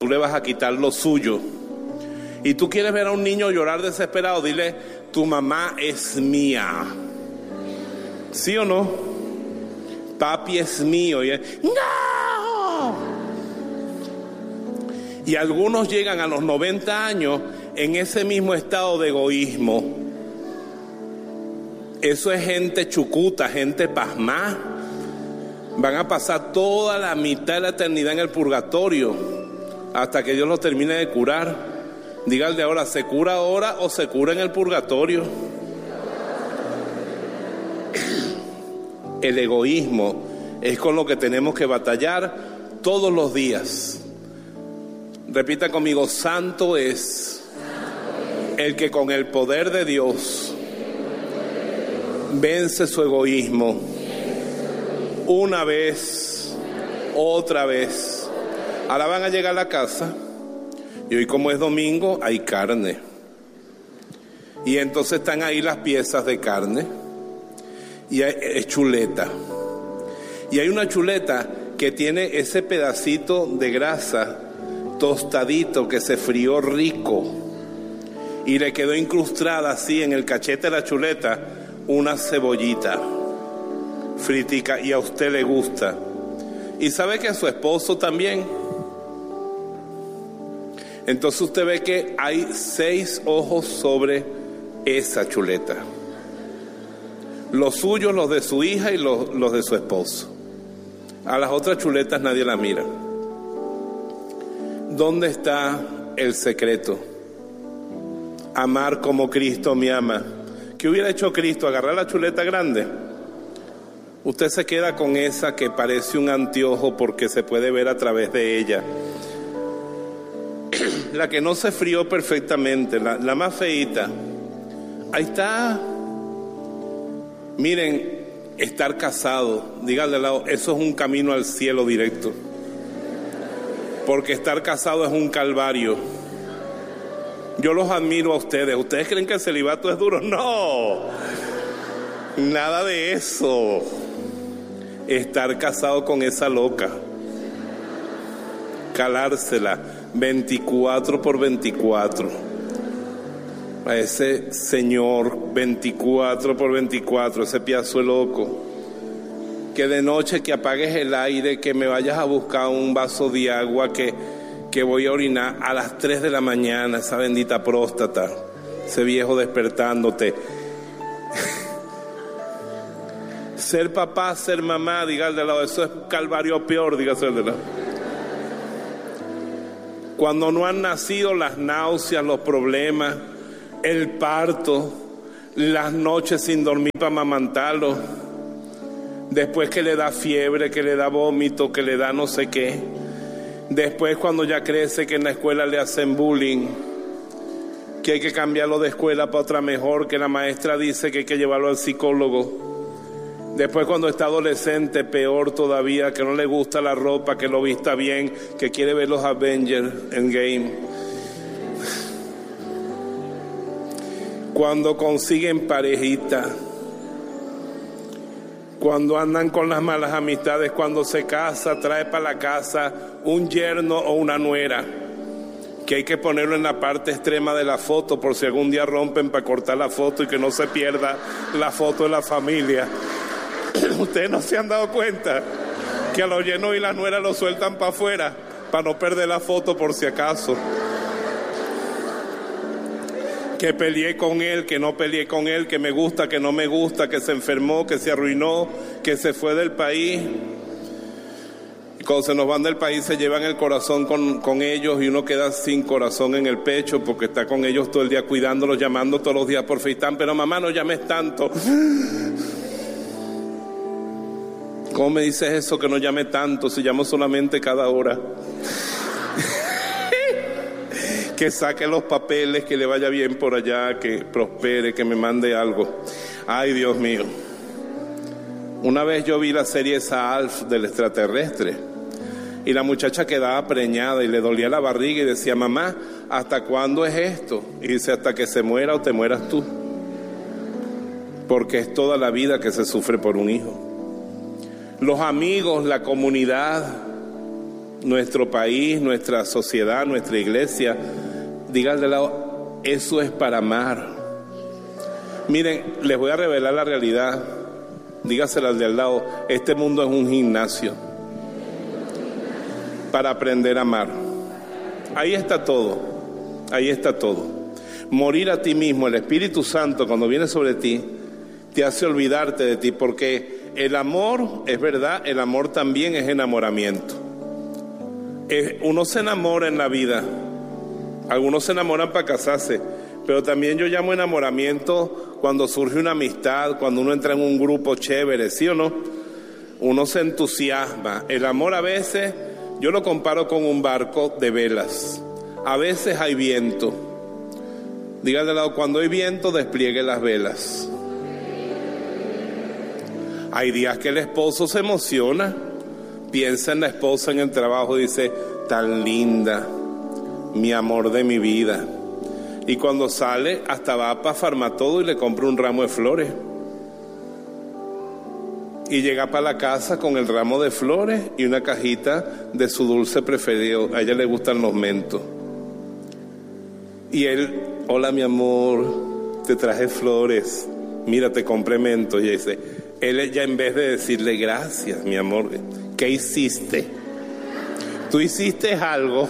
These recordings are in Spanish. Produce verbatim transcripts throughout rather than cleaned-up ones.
tú le vas a quitar lo suyo. Y tú quieres ver a un niño llorar desesperado, dile, tu mamá es mía. ¿Sí o no? Papi es mío. Y él, ¡no! Y algunos llegan a los noventa años en ese mismo estado de egoísmo. Eso es gente chucuta, gente pasmá. Van a pasar toda la mitad de la eternidad en el purgatorio hasta que Dios los termine de curar. Dígale ahora, ¿se cura ahora o se cura en el purgatorio? El egoísmo es con lo que tenemos que batallar todos los días. Repita conmigo, santo es el que con el poder de Dios vence su egoísmo una vez, otra vez. Ahora van a llegar a la casa y hoy, como es domingo, hay carne. Y entonces están ahí las piezas de carne y hay, es chuleta. Y hay una chuleta que tiene ese pedacito de grasa tostadito que se frió rico y le quedó incrustada así en el cachete de la chuleta una cebollita fritica, y a usted le gusta. Y sabe que a su esposo también. Entonces usted ve que hay seis ojos sobre esa chuleta. Los suyos, los de su hija y los, los de su esposo. A las otras chuletas nadie la mira. ¿Dónde está el secreto? Amar como Cristo me ama. ¿Qué hubiera hecho Cristo? ¿Agarrar la chuleta grande? Usted se queda con esa que parece un anteojo porque se puede ver a través de ella. La que no se frió perfectamente, la, la más feíta. Ahí está. Miren, estar casado, dígale al lado, eso es un camino al cielo directo. Porque estar casado es un calvario. Yo los admiro a ustedes. ¿Ustedes creen que el celibato es duro? No, nada de eso. Estar casado con esa loca, calársela veinticuatro por veinticuatro a ese señor, veinticuatro por veinticuatro, ese piazo de loco. Que de noche que apagues el aire, que me vayas a buscar un vaso de agua, que, que voy a orinar a las tres de la mañana, esa bendita próstata, ese viejo despertándote. Ser papá, ser mamá, dígale de lado, eso es calvario peor, dígase de lado. Cuando no han nacido, las náuseas, los problemas, el parto, las noches sin dormir para amamantarlo, después que le da fiebre, que le da vómito, que le da no sé qué, después cuando ya crece que en la escuela le hacen bullying, que hay que cambiarlo de escuela para otra mejor, que la maestra dice que hay que llevarlo al psicólogo. Después cuando está adolescente, peor todavía, que no le gusta la ropa, que lo vista bien, que quiere ver los Avengers Endgame. Cuando consiguen parejita, cuando andan con las malas amistades, cuando se casa, trae para la casa un yerno o una nuera, que hay que ponerlo en la parte extrema de la foto por si algún día rompen para cortar la foto y que no se pierda la foto de la familia. Ustedes no se han dado cuenta que a los yernos y las nueras lo sueltan para afuera para no perder la foto por si acaso. Que peleé con él, que no peleé con él, que me gusta, que no me gusta, que se enfermó, que se arruinó, que se fue del país. Y cuando se nos van del país se llevan el corazón con, con ellos y uno queda sin corazón en el pecho porque está con ellos todo el día cuidándolos, llamando todos los días por FaceTime. Pero mamá, no llames tanto. ¿Cómo me dices eso, que no llame tanto, si llamo solamente cada hora? Que saque los papeles, que le vaya bien por allá, que prospere, que me mande algo. Ay, Dios mío. Una vez yo vi la serie esa Alf del extraterrestre y la muchacha quedaba preñada y le dolía la barriga y decía, mamá, ¿hasta cuándo es esto? Y dice, hasta que se muera o te mueras tú. Porque es toda la vida que se sufre por un hijo. Los amigos, la comunidad, nuestro país, nuestra sociedad, nuestra iglesia. Diga al de lado, eso es para amar. Miren, les voy a revelar la realidad. Dígaselo al de al lado, este mundo es un gimnasio para aprender a amar. Ahí está todo, ahí está todo. Morir a ti mismo, el Espíritu Santo cuando viene sobre ti, te hace olvidarte de ti, porque el amor, es verdad, el amor también es enamoramiento. Es, uno se enamora en la vida, algunos se enamoran para casarse, pero también yo llamo enamoramiento cuando surge una amistad, cuando uno entra en un grupo chévere, ¿sí o no? Uno se entusiasma. El amor a veces, yo lo comparo con un barco de velas. A veces hay viento. Diga de lado, cuando hay viento, despliegue las velas. Hay días que el esposo se emociona, piensa en la esposa en el trabajo, dice, tan linda, mi amor de mi vida. Y cuando sale, hasta va para Farmatodo y le compra un ramo de flores. Y llega para la casa con el ramo de flores y una cajita de su dulce preferido. A ella le gustan los mentos. Y él, hola mi amor, te traje flores. Mira, te compré mentos. Y dice, él ya en vez de decirle gracias, mi amor, ¿qué hiciste? Tú hiciste algo.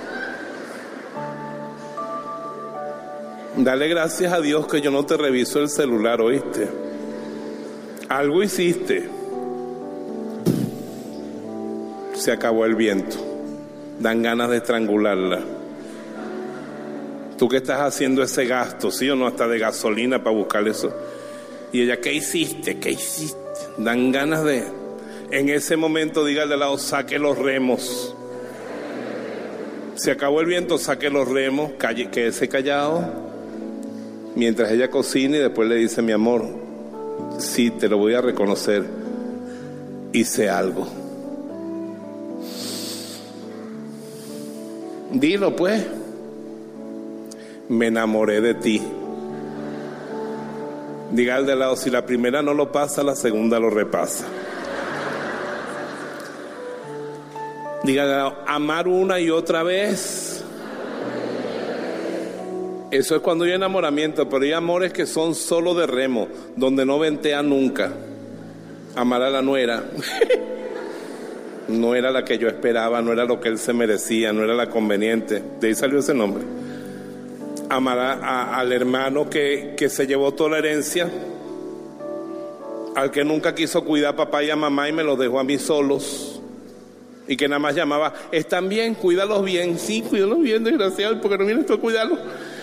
Dale gracias a Dios que yo no te reviso el celular, ¿oíste? Algo hiciste. Se acabó el viento. Dan ganas de estrangularla. Tú que estás haciendo ese gasto, ¿sí o no? Hasta de gasolina para buscar eso. Y ella, ¿qué hiciste? ¿Qué hiciste? Dan ganas de... En ese momento, dígale al lado, saque los remos. Se acabó el viento, saque los remos, calle, quédese callado. Mientras ella cocina y después le dice, mi amor, sí, te lo voy a reconocer, hice algo. Dilo pues, me enamoré de ti. Diga al de lado, si la primera no lo pasa, la segunda lo repasa. Diga al de lado, amar una y otra vez. Eso es cuando hay enamoramiento, pero hay amores que son solo de remo, donde no ventea nunca. Amar a la nuera. No era la que yo esperaba, no era lo que él se merecía, no era la conveniente. De ahí salió ese nombre. Amar a, a, al hermano que, que se llevó toda la herencia, al que nunca quiso cuidar a papá y a mamá y me los dejó a mí solos, y que nada más llamaba, están bien, cuídalos bien. Sí, cuídalos bien, desgraciado, porque no vienes tú a cuidarlos.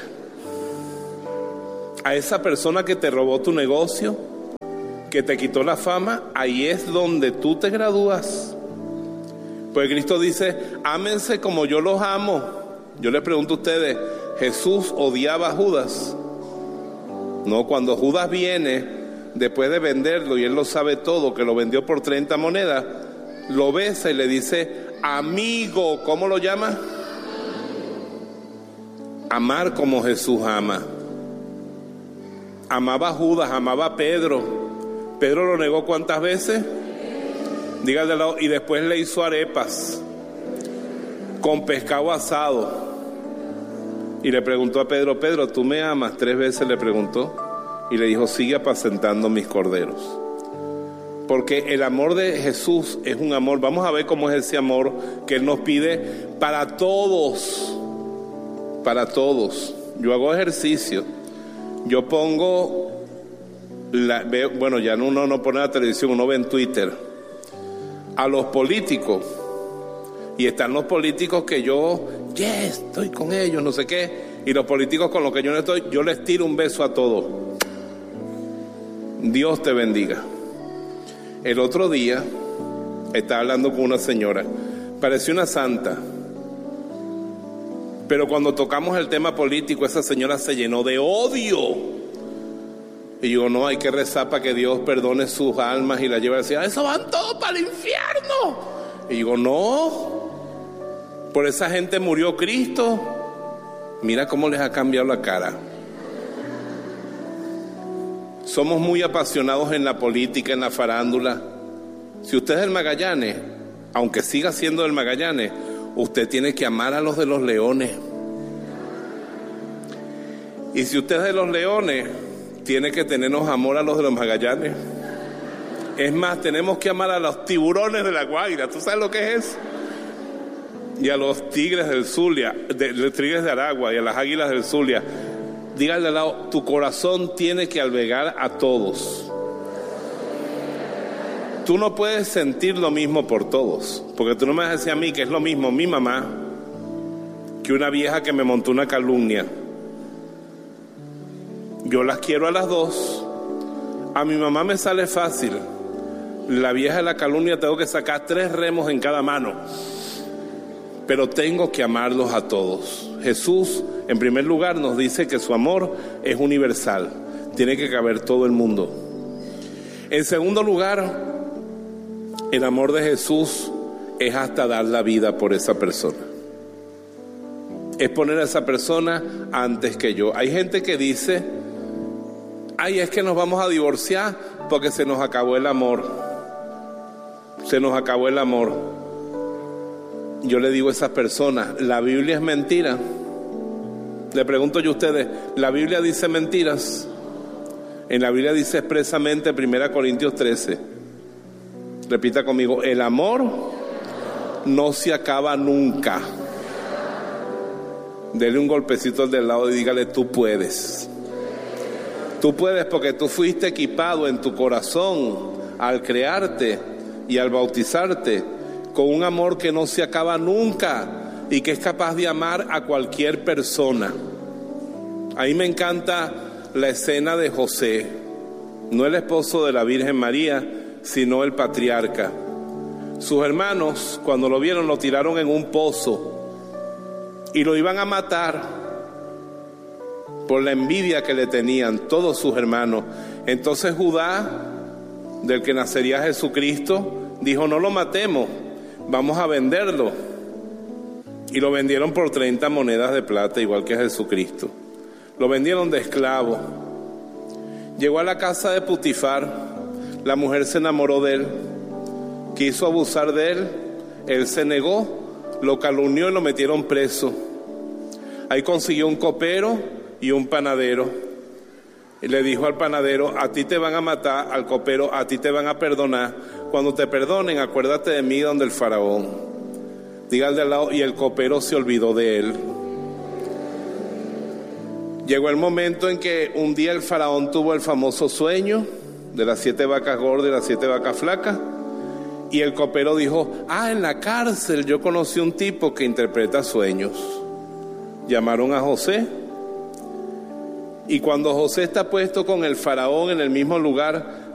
A esa persona que te robó tu negocio, que te quitó la fama, ahí es donde tú te gradúas. Pues Cristo dice, ámense como yo los amo. Yo les pregunto a ustedes, ¿Jesús odiaba a Judas? No, cuando Judas viene, después de venderlo, y él lo sabe todo, que lo vendió por treinta monedas, lo besa y le dice, amigo, ¿cómo lo llama? Amar como Jesús ama. Amaba a Judas, amaba a Pedro. Pedro lo negó ¿cuántas veces? Dígale al lado, y después le hizo arepas con pescado asado. Y le preguntó a Pedro, Pedro, ¿tú me amas? Tres veces le preguntó. Y le dijo, sigue apacentando mis corderos. Porque el amor de Jesús es un amor, vamos a ver cómo es ese amor que Él nos pide para todos. Para todos. Yo hago ejercicio. Yo pongo, la, veo, bueno, ya uno no pone la televisión, uno ve en Twitter a los políticos, y están los políticos que yo, yes, estoy con ellos, no sé qué, y los políticos con los que yo no estoy, yo les tiro un beso a todos. Dios te bendiga. El otro día estaba hablando con una señora, parecía una santa, pero cuando tocamos el tema político, esa señora se llenó de odio. Y yo, no, hay que rezar para que Dios perdone sus almas y la lleve a decir, eso van todos para el infierno. Y digo, no, por esa gente murió Cristo. Mira cómo les ha cambiado la cara. Somos muy apasionados en la política, en la farándula. Si usted es del Magallanes, aunque siga siendo del Magallanes, usted tiene que amar a los de los Leones. Y si usted es de los Leones, tiene que tenernos amor a los de los Magallanes. Es más, tenemos que amar a los tiburones de La Guaira. ¿Tú sabes lo que es eso? Y a los tigres del Zulia, de, los tigres de Aragua y a las águilas del Zulia. Dígale al lado, tu corazón tiene que albergar a todos. Tú no puedes sentir lo mismo por todos, porque tú no me vas a decir a mí que es lo mismo mi mamá que una vieja que me montó una calumnia. Yo las quiero a las dos. A mi mamá me sale fácil. La vieja de la calumnia tengo que sacar tres remos en cada mano. Pero tengo que amarlos a todos. Jesús, en primer lugar, nos dice que su amor es universal. Tiene que caber todo el mundo. En segundo lugar, el amor de Jesús es hasta dar la vida por esa persona. Es poner a esa persona antes que yo. Hay gente que dice, ay, es que nos vamos a divorciar porque se nos acabó el amor. Se nos acabó el amor. Yo le digo a esas personas, la Biblia es mentira. Le pregunto yo a ustedes, ¿la Biblia dice mentiras? En la Biblia dice expresamente, primera Corintios trece. Repita conmigo, el amor no se acaba nunca. Dele un golpecito al del lado y dígale, tú puedes. Tú puedes porque tú fuiste equipado en tu corazón al crearte y al bautizarte con un amor que no se acaba nunca y que es capaz de amar a cualquier persona. A mí me encanta la escena de José, no el esposo de la Virgen María, sino el patriarca. Sus hermanos, cuando lo vieron, lo tiraron en un pozo y lo iban a matar por la envidia que le tenían todos sus hermanos. Entonces Judá, del que nacería Jesucristo, dijo, no lo matemos, vamos a venderlo. Y lo vendieron por treinta monedas de plata, igual que a Jesucristo. Lo vendieron de esclavo. Llegó a la casa de Putifar, la mujer se enamoró de él, quiso abusar de él, él se negó, lo calumnió y lo metieron preso. Ahí consiguió un copero y un panadero. Y le dijo al panadero, a ti te van a matar, al copero, a ti te van a perdonar. Cuando te perdonen, acuérdate de mí donde el faraón. Diga al de al lado, y el copero se olvidó de él. Llegó el momento en que un día el faraón tuvo el famoso sueño de las siete vacas gordas y las siete vacas flacas. Y el copero dijo, ah, en la cárcel yo conocí un tipo que interpreta sueños. Llamaron a José. Y cuando José está puesto con el faraón en el mismo lugar,